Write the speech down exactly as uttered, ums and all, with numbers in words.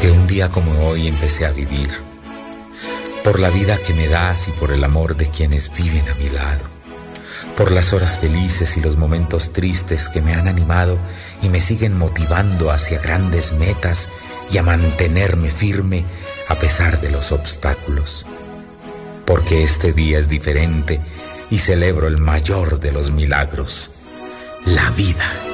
porque un día como hoy empecé a vivir, por la vida que me das y por el amor de quienes viven a mi lado, por las horas felices y los momentos tristes que me han animado y me siguen motivando hacia grandes metas y a mantenerme firme a pesar de los obstáculos. Porque este día es diferente y celebro el mayor de los milagros, la vida.